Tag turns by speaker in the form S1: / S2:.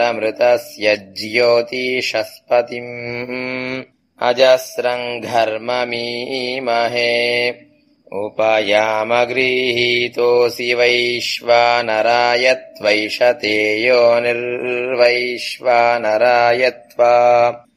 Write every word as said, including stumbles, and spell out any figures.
S1: अमृतस्य ज्योतिषस्पतिम् अजस्रम् घर्ममीमहे उपयामगृहीतोऽसि वैश्वानराय त्वैष ते योनिर्वैश्वानराय त्वा